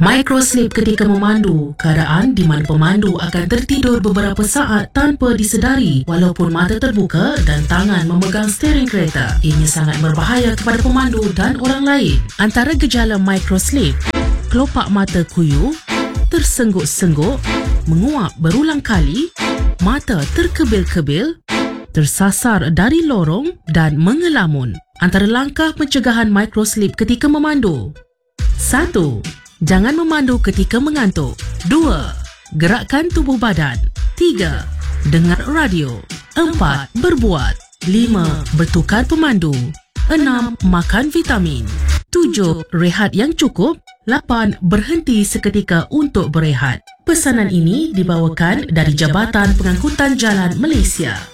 Microslip ketika memandu, keadaan di mana pemandu akan tertidur beberapa saat tanpa disedari walaupun mata terbuka dan tangan memegang steering kereta. Ini sangat berbahaya kepada pemandu dan orang lain. Antara gejala microslip, kelopak mata kuyu, tersengguk-sengguk, menguap berulang kali, mata terkebil-kebil, tersasar dari lorong dan mengelamun. Antara langkah pencegahan microslip ketika memandu: 1. Jangan memandu ketika mengantuk. 2. Gerakkan tubuh badan. 3. Dengar radio. 4. Berbuat. 5. Bertukar pemandu. 6. Makan vitamin. 7. Rehat yang cukup. 8. Berhenti seketika untuk berehat. Pesanan ini dibawakan dari Jabatan Pengangkutan Jalan Malaysia.